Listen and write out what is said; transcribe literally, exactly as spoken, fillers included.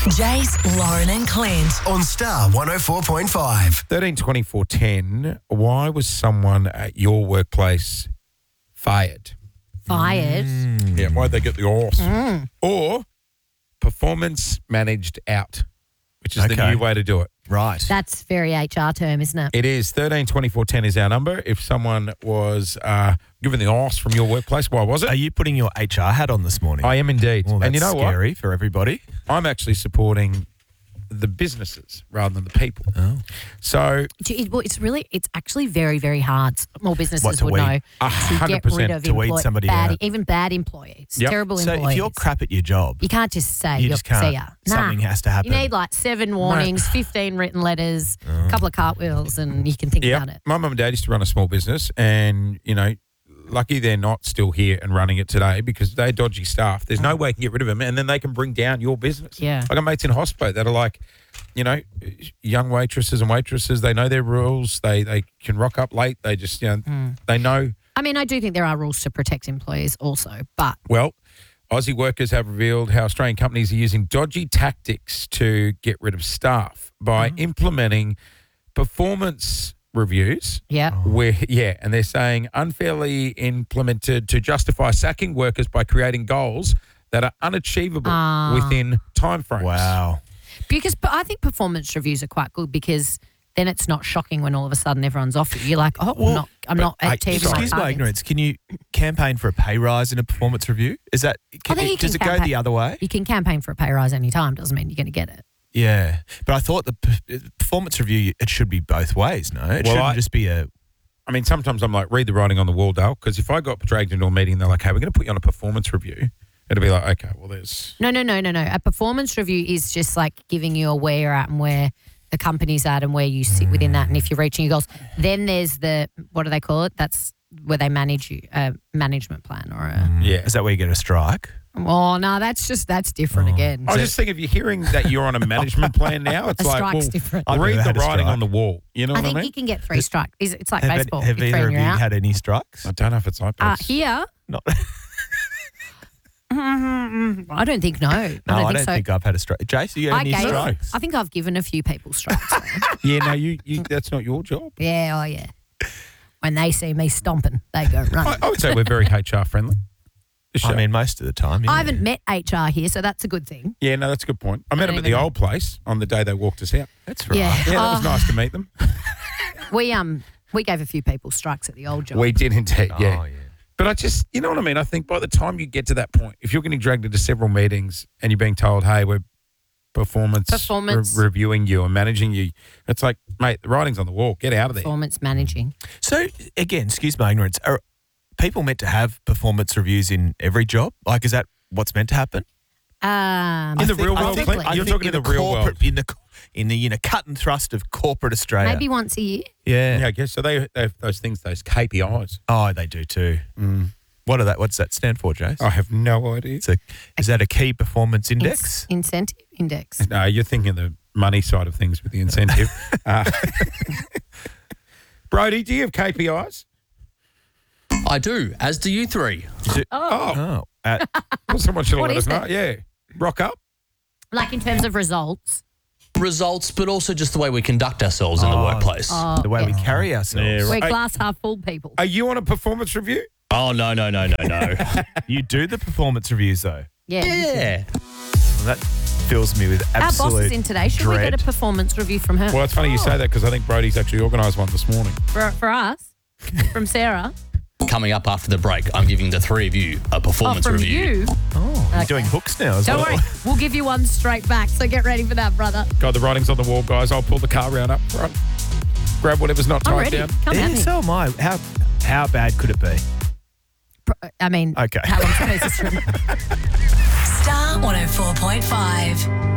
Jace, Lauren and Clint. On Star one oh four point five. thirteen twenty-four ten, why was someone at your workplace fired? Fired? Mm. Yeah, why'd they get the horse? Mm. Or performance managed out, which is okay. the new way to do it. Right. That's very H R term, isn't it? It is. thirteen twenty-four ten is our number. If someone was uh, given the horse from your workplace, why was it? Are you putting your H R hat on this morning? I am indeed. Well, that's and you know scary what? for everybody. I'm actually supporting the businesses rather than the people. Oh. So Do you- well, it's really, it's actually very, very hard. Small businesses What, to would weed? know A to hundred get percent rid of to weed employ- somebody bad, out. even bad employees, Yep. terrible So employees. if you're crap at your job, you can't just say you you're just can't. see ya. Nah. Something has to happen. You need like seven warnings, fifteen written letters, a couple of cartwheels, and you can think yeah, about it. my mum and dad used to run a small business, and you know, lucky they're not still here and running it today because they're dodgy staff. There's no way you can get rid of them, and then they can bring down your business. Yeah. I got mates in hospo that are like, you know, young waitresses and waitresses. They know their rules. They they can rock up late. They just you know Mm. they know. I mean, I do think there are rules to protect employees also, but Well, Aussie workers have revealed how Australian companies are using dodgy tactics to get rid of staff by Mm. implementing performance reviews. yeah. Where, yeah, and they're saying unfairly implemented to justify sacking workers by creating goals that are unachievable Ah. within timeframes. wow. Because but I think performance reviews are quite good because then it's not shocking when all of a sudden everyone's off you. You're like, oh, I'm not, I'm but not I- achieving Excuse my targets. ignorance. Can you campaign for a pay rise in a performance review? Is that can think it- you does can it go campaign- the other way? You can campaign for a pay rise any time. Doesn't mean you're going to get it. Yeah, but I thought the p- performance review it should be both ways. No, it Well, shouldn't I- just be a. I mean, sometimes I'm like, read the writing on the wall, Dale, because if I got dragged into a meeting, they're like, hey, we're going to put you on a performance review. It'll be like, okay, well, there's... No, no, no, no, no. A performance review is just like giving you a where you're at and where the company's at and where you sit within that and if you're reaching your goals. Then there's the, what do they call it? That's where they manage you, a management plan or a... Yeah. Is that where you get a strike? Oh, no, that's just, that's different again. I just think if you're hearing that you're on a management plan now, it's A like, strike's well, different. I've read never the had a writing strike. on the wall. You know I what I think mean? you can get three strikes. It's it's like Have, baseball. have You're either three of and you you're out. had any strikes? I don't know if it's iPads. Uh, here, Not. I don't think no. I No, don't I think don't so. think I've had a strike. Jace, you I had any gave, strikes? I think I've given a few people strikes. yeah, no, you, you. That's not your job. yeah, oh yeah. When they see me stomping, they go I, run. I would say we're very H R friendly. The show. I mean, most of the time. Yeah. I haven't met H R here, so that's a good thing. yeah, no, that's a good point. I met don't them at even the know. old place on the day they walked us out. That's right. Yeah. Yeah, that was Oh. nice to meet them. We um we gave a few people strikes at the old job. We did indeed, yeah. Oh, yeah. But I just, you know what I mean? I think by the time you get to that point, if you're getting dragged into several meetings and you're being told, hey, we're performance, Performance. re- reviewing you and managing you, it's like, mate, the writing's on the wall. Get out of there. Performance managing. So, again, excuse my ignorance, are people meant to have performance reviews in every job? Like, is that what's meant to happen? Um, In the I think- real I world, think- Clint, I you're think talking in the the real corporate- world. In the, in the you know, cut and thrust of corporate Australia. maybe once a year. Yeah. Yeah, I guess. So they, they have those things, those K P Is. Oh, they do too. Mm. What are that? What's that stand for, Jace? I have no idea. It's a, is that a key performance index? Ins- incentive index. No, you're thinking of the money side of things with the incentive. uh, Brody, do you have K P Is? I do, as do you three. Oh, Oh, uh, well, someone should have What let is us know. it? Yeah. Rock up. Like in terms of results. Results, but also just the way we conduct ourselves in the Oh. workplace. Oh, the way we yeah. carry ourselves. Yeah, We're right. glass half full people. Are you on a performance review? Oh, no, no, no, no, no. You do the performance reviews though. Yeah. yeah. Well, that fills me with Our absolute boss is in today. Should we dread. get a performance review from her? Well, it's funny you say that because I think Brody's actually organised one this morning. For, for us? From Sarah? Coming up after the break, I'm giving the three of you a Oh, performance from review. you? Oh, you're Okay. doing hooks now as Don't well. worry. We'll give you one straight back, so get ready for that, brother. God, the writing's on the wall, guys. I'll pull the car round up front. Grab whatever's not I'm tied ready. down. Come Yeah, at me. so am I. How how bad could it be? Pro- I mean, Okay. how long's the piece of string? Star one oh four point five.